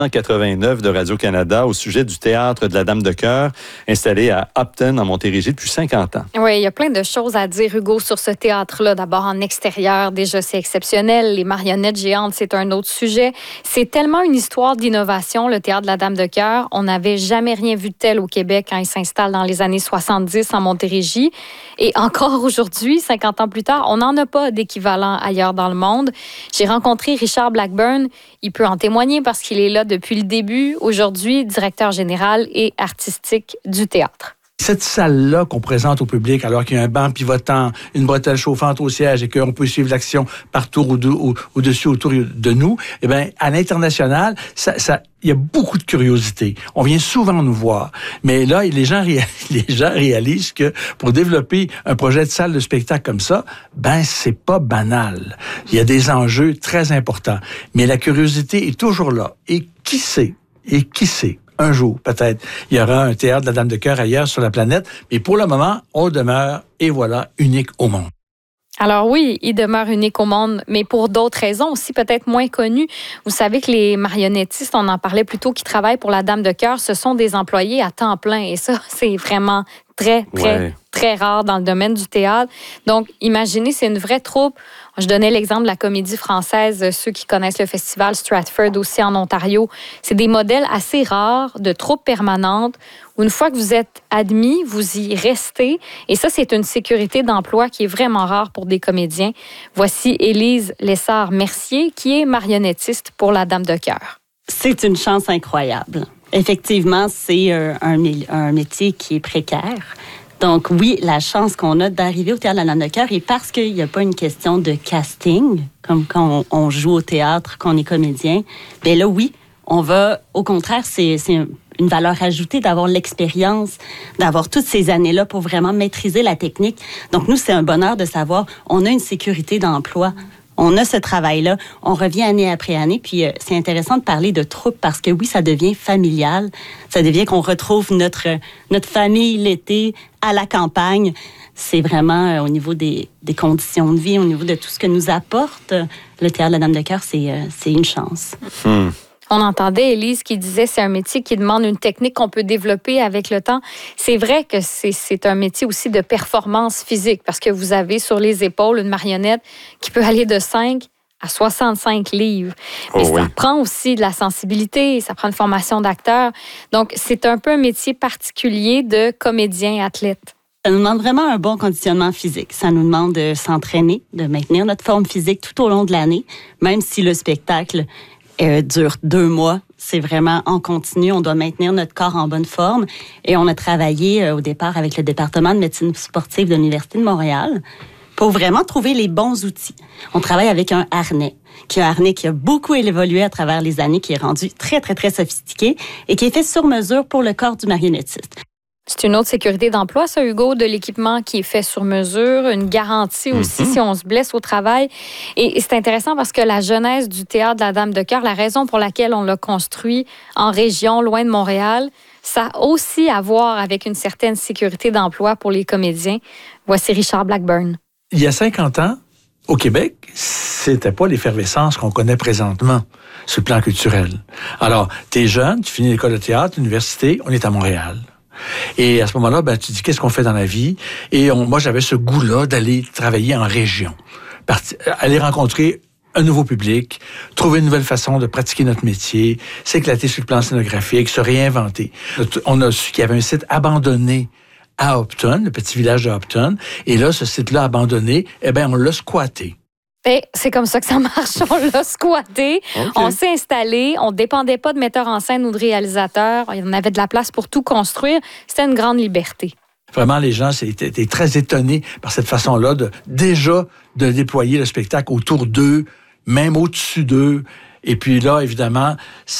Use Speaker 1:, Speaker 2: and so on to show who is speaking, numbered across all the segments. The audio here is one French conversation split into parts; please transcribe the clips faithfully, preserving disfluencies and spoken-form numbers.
Speaker 1: En quatre-vingt-neuf de Radio-Canada au sujet du théâtre de la Dame de Cœur, installé à Upton, en Montérégie, depuis cinquante ans.
Speaker 2: Oui, il y a plein de choses à dire, Hugo, sur ce théâtre-là. D'abord, en extérieur, déjà, c'est exceptionnel. Les marionnettes géantes, c'est un autre sujet. C'est tellement une histoire d'innovation, le théâtre de la Dame de Cœur. On n'avait jamais rien vu de tel au Québec quand il s'installe dans les années soixante-dix en Montérégie. Et encore aujourd'hui, cinquante ans plus tard, on n'en a pas d'équivalent ailleurs dans le monde. J'ai rencontré Richard Blackburn. Il peut en témoigner parce qu'il est là depuis le début, aujourd'hui directeur général et artistique du théâtre.
Speaker 3: Cette salle-là qu'on présente au public, alors qu'il y a un banc pivotant, une bretelle chauffante au siège et qu'on peut suivre l'action partout au- au-dessus, autour de nous, eh bien, à l'international, ça, ça, il y a beaucoup de curiosité. On vient souvent nous voir. Mais là, les gens, ré- les gens réalisent que pour développer un projet de salle de spectacle comme ça, ben, c'est pas banal. Il y a des enjeux très importants. Mais la curiosité est toujours là. Et qui sait? Et qui sait? Un jour, peut-être, il y aura un théâtre de la Dame de Cœur ailleurs sur la planète. Mais pour le moment, on demeure, et voilà, unique au monde.
Speaker 2: Alors oui, il demeure unique au monde, mais pour d'autres raisons aussi peut-être moins connues. Vous savez que les marionnettistes, on en parlait plus tôt, qui travaillent pour la Dame de Cœur, ce sont des employés à temps plein. Et ça, c'est vraiment très, très,
Speaker 1: Ouais.
Speaker 2: très rare dans le domaine du théâtre. Donc, imaginez, c'est une vraie troupe. Je donnais l'exemple de la Comédie française, ceux qui connaissent le festival Stratford aussi en Ontario. C'est des modèles assez rares de troupes permanentes où une fois que vous êtes admis, vous y restez. Et ça, c'est une sécurité d'emploi qui est vraiment rare pour des comédiens. Voici Élise Lessard-Mercier, qui est marionnettiste pour la Dame de Cœur.
Speaker 4: C'est une chance incroyable. Effectivement, c'est un, un, un métier qui est précaire. Donc oui, la chance qu'on a d'arriver au Théâtre de la Dame de Cœur, et parce qu'il n'y a pas une question de casting, comme quand on, on joue au théâtre, qu'on est comédien, bien là, oui, on va, au contraire, c'est, c'est une valeur ajoutée d'avoir l'expérience, d'avoir toutes ces années-là pour vraiment maîtriser la technique. Donc nous, c'est un bonheur de savoir, on a une sécurité d'emploi. On a ce travail-là, on revient année après année, puis euh, c'est intéressant de parler de troupe parce que oui, ça devient familial, ça devient qu'on retrouve notre, notre famille l'été à la campagne. C'est vraiment euh, au niveau des, des conditions de vie, au niveau de tout ce que nous apporte euh, le Théâtre de la Dame de Cœur, c'est, euh, c'est une chance.
Speaker 1: Hmm.
Speaker 2: On entendait Élise qui disait c'est un métier qui demande une technique qu'on peut développer avec le temps. C'est vrai que c'est, c'est un métier aussi de performance physique parce que vous avez sur les épaules une marionnette qui peut aller de cinq à soixante-cinq livres. Mais
Speaker 1: Oh
Speaker 2: ça
Speaker 1: oui.
Speaker 2: prend aussi de la sensibilité, ça prend une formation d'acteur. Donc, c'est un peu un métier particulier de comédien-athlète.
Speaker 4: Ça nous demande vraiment un bon conditionnement physique. Ça nous demande de s'entraîner, de maintenir notre forme physique tout au long de l'année, même si le spectacle Euh, dure deux mois. C'est vraiment en continu. On doit maintenir notre corps en bonne forme. Et on a travaillé euh, au départ avec le département de médecine sportive de l'Université de Montréal pour vraiment trouver les bons outils. On travaille avec un harnais, qui est un harnais qui a beaucoup évolué à travers les années, qui est rendu très, très, très sophistiqué et qui est fait sur mesure pour le corps du marionnettiste.
Speaker 2: C'est une autre sécurité d'emploi, ça, Hugo, de l'équipement qui est fait sur mesure, une garantie aussi
Speaker 1: Mm-hmm.
Speaker 2: si on se blesse au travail. Et, et c'est intéressant parce que la genèse du Théâtre de la Dame de Cœur, la raison pour laquelle on l'a construit en région, loin de Montréal, ça a aussi à voir avec une certaine sécurité d'emploi pour les comédiens. Voici Richard Blackburn.
Speaker 3: Il y a cinquante ans, au Québec, c'était pas l'effervescence qu'on connaît présentement sur le plan culturel. Alors, t'es jeune, tu finis l'école de théâtre, l'université, on est à Montréal. Et à ce moment-là, ben, tu dis, qu'est-ce qu'on fait dans la vie? Et on, moi, j'avais ce goût-là d'aller travailler en région. Parti, aller rencontrer un nouveau public, trouver une nouvelle façon de pratiquer notre métier, s'éclater sur le plan scénographique, se réinventer. On a su qu'il y avait un site abandonné à Upton, le petit village de Upton. Et là, ce site-là abandonné, eh bien, on l'a squatté.
Speaker 2: Et c'est comme ça que ça marche. On l'a squatté,
Speaker 1: Okay.
Speaker 2: on s'est installé, on ne dépendait pas de metteur en scène ou de réalisateur. Il y en avait de la place pour tout construire. C'était une grande liberté.
Speaker 3: Vraiment, les gens étaient, étaient très étonnés par cette façon-là de déjà de déployer le spectacle autour d'eux, même au-dessus d'eux. Et puis là, évidemment,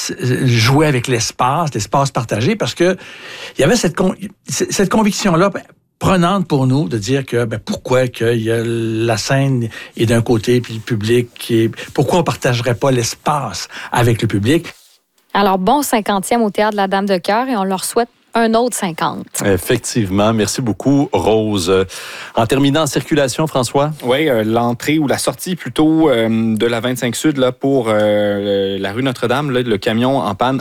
Speaker 3: jouer avec l'espace, l'espace partagé, parce que il y avait cette, con, cette conviction-là prenante pour nous de dire que ben, pourquoi que y a la scène est d'un côté puis le public qui est, pourquoi on partagerait pas l'espace avec le public.
Speaker 2: Alors, bon cinquantième au Théâtre de la Dame de Cœur et on leur souhaite un autre cinquante.
Speaker 1: Effectivement. Merci beaucoup, Rose. En terminant en circulation, François?
Speaker 5: Oui, euh, l'entrée ou la sortie plutôt euh, de la vingt-cinq Sud là, pour euh, la rue Notre-Dame, là, le camion en panne